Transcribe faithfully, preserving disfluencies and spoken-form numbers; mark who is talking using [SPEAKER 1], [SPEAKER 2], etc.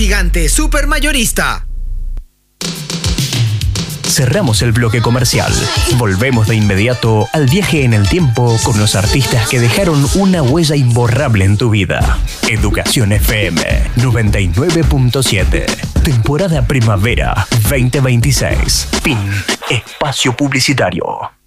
[SPEAKER 1] Gigante Supermayorista.
[SPEAKER 2] Cerramos el bloque comercial. Volvemos de inmediato al viaje en el tiempo con los artistas que dejaron una huella imborrable en tu vida. Educación F M noventa y nueve punto siete. Temporada Primavera veinte veintiséis. Fin. Espacio publicitario.